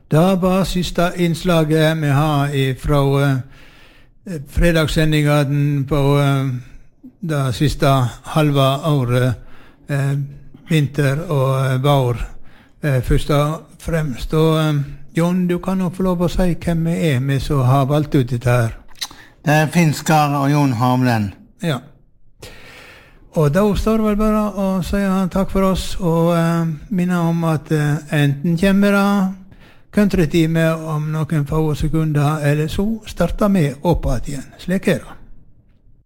Det var siste innslaget vi har fra fredagssendingen på det siste halve året, vinter og vår, først og fremst. Og Jon, du kan nok få lov å si hvem vi som har valgt ut dette her. Det Finn Skar og Jon Hamlen. Ja. Og da står det vel bare å si takk for oss, og minne om at enten kommer det countrytime om noen få sekunder, eller så starter vi opp igjen. Slik det.